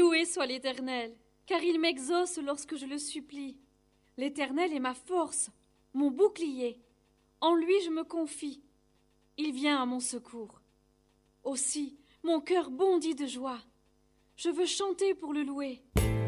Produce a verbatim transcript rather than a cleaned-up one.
Loué soit l'Éternel, car il m'exauce lorsque je le supplie. L'Éternel est ma force, mon bouclier. En lui je me confie. Il vient à mon secours. Aussi, mon cœur bondit de joie. Je veux chanter pour le louer.